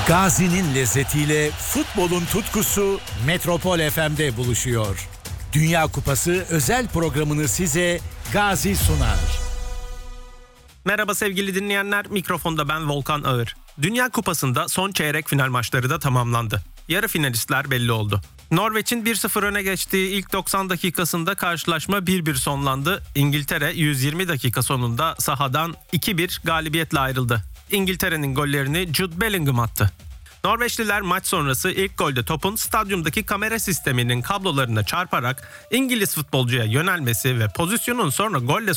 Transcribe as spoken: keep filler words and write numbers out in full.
Gazi'nin lezzetiyle futbolun tutkusu Metropol F M'de buluşuyor. Dünya Kupası özel programını size Gazi sunar. Merhaba sevgili dinleyenler, mikrofonda ben Volkan Ağır. Dünya Kupası'nda son çeyrek final maçları da tamamlandı. Yarı finalistler belli oldu. Norveç'in bir sıfır öne geçtiği ilk doksan dakikasında karşılaşma bir bir sonlandı. İngiltere yüz yirmi dakika sonunda sahadan iki bir galibiyetle ayrıldı. İngiltere'nin gollerini Jude Bellingham attı. Norveçliler maç sonrası ilk golde topun stadyumdaki kamera sisteminin kablolarına çarparak İngiliz futbolcuya yönelmesi ve pozisyonun sonra golle